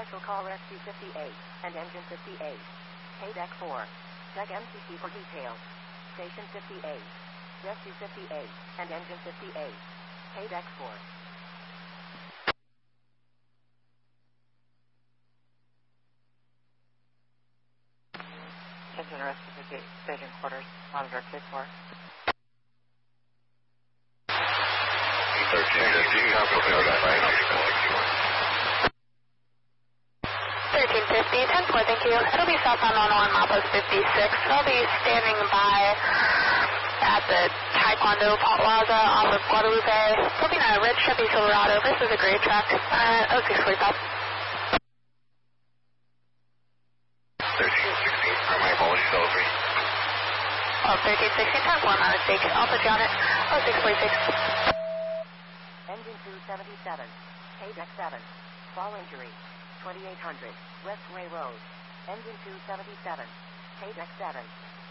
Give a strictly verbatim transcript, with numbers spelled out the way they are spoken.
Cancel call Rescue fifty-eight and Engine fifty-eight. Pay deck four. Check M C C for details. Station fifty-eight. Rescue fifty-eight and Engine fifty-eight. Pay deck four. Engine Rescue fifty-eight, Station Quarters, Monitor K four. thirteen fifty, ten four, thank you. It'll be southbound on one Maples fifty-six. I'll be standing by at the Taekwondo Plaza off of Guadalupe. Looking at a red Chevy Silverado. This is a gray truck. Uh, oh six forty-five. thirteen sixteen, my apologies, all three. Oh, thirteen sixteen, ten four, my mistake. I'll put you on it. Oh six forty-six. Engine two seventy-seven. Pay deck seven. Fall injury. twenty-eight hundred. West Ray Road. Engine two seventy-seven. Pay deck seven.